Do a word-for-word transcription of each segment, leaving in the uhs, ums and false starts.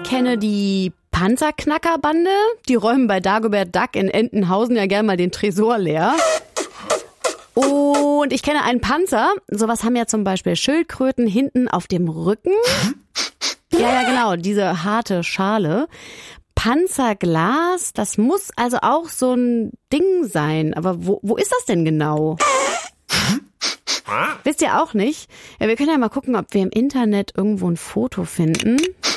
kenne die Panzerknackerbande. Die räumen bei Dagobert Duck in Entenhausen ja gern mal den Tresor leer. Und ich kenne einen Panzer. Sowas haben ja zum Beispiel Schildkröten hinten auf dem Rücken. Ja, ja, genau, diese harte Schale. Panzerglas, das muss also auch so ein Ding sein. Aber wo, wo ist das denn genau? Wisst ihr auch nicht? Ja, wir können ja mal gucken, ob wir im Internet irgendwo ein Foto finden.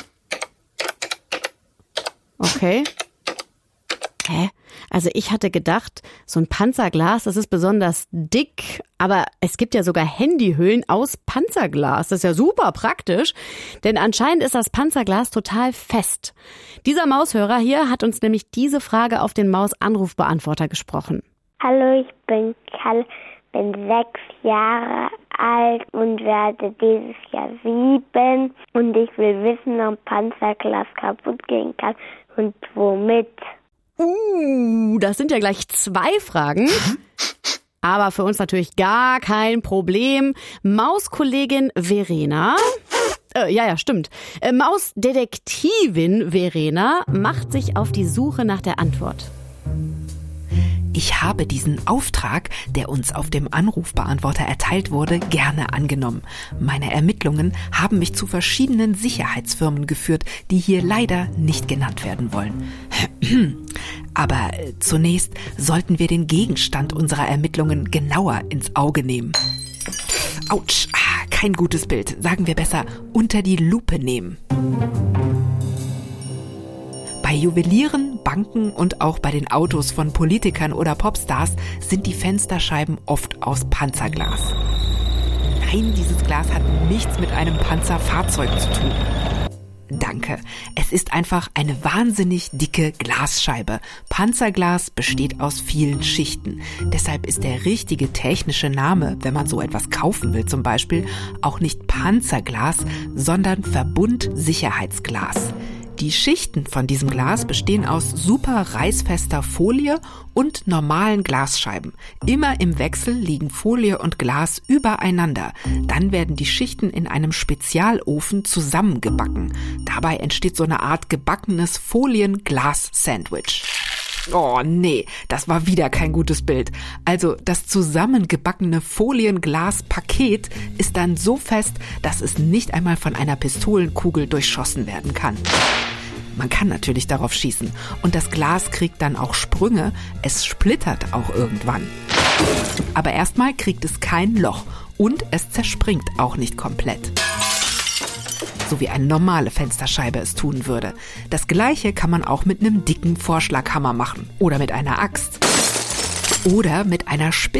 Okay. Hä? Also ich hatte gedacht, so ein Panzerglas, das ist besonders dick, aber es gibt ja sogar Handyhüllen aus Panzerglas. Das ist ja super praktisch, denn anscheinend ist das Panzerglas total fest. Dieser Maushörer hier hat uns nämlich diese Frage auf den Maus-Anrufbeantworter gesprochen. Hallo, ich bin Kalle, bin sechs Jahre alt und werde dieses Jahr sieben. Und ich will wissen, ob Panzerglas kaputt gehen kann und womit. Uh, das sind ja gleich zwei Fragen. Aber für uns natürlich gar kein Problem. Mauskollegin Verena, äh, ja, ja, stimmt. Äh, Mausdetektivin Verena macht sich auf die Suche nach der Antwort. Ich habe diesen Auftrag, der uns auf dem Anrufbeantworter erteilt wurde, gerne angenommen. Meine Ermittlungen haben mich zu verschiedenen Sicherheitsfirmen geführt, die hier leider nicht genannt werden wollen. Aber zunächst sollten wir den Gegenstand unserer Ermittlungen genauer ins Auge nehmen. Autsch, kein gutes Bild. Sagen wir besser, unter die Lupe nehmen. Bei Juwelieren, Banken und auch bei den Autos von Politikern oder Popstars sind die Fensterscheiben oft aus Panzerglas. Nein, dieses Glas hat nichts mit einem Panzerfahrzeug zu tun. Danke. Es ist einfach eine wahnsinnig dicke Glasscheibe. Panzerglas besteht aus vielen Schichten. Deshalb ist der richtige technische Name, wenn man so etwas kaufen will zum Beispiel, auch nicht Panzerglas, sondern Verbundsicherheitsglas. Die Schichten von diesem Glas bestehen aus super reißfester Folie und normalen Glasscheiben. Immer im Wechsel liegen Folie und Glas übereinander. Dann werden die Schichten in einem Spezialofen zusammengebacken. Dabei entsteht so eine Art gebackenes Folien-Glas-Sandwich. Oh nee, das war wieder kein gutes Bild. Also das zusammengebackene Folienglas-Paket ist dann so fest, dass es nicht einmal von einer Pistolenkugel durchschossen werden kann. Man kann natürlich darauf schießen und das Glas kriegt dann auch Sprünge, es splittert auch irgendwann. Aber erstmal kriegt es kein Loch und es zerspringt auch nicht komplett. So wie eine normale Fensterscheibe es tun würde. Das Gleiche kann man auch mit einem dicken Vorschlaghammer machen oder mit einer Axt. Oder mit einer Spitze.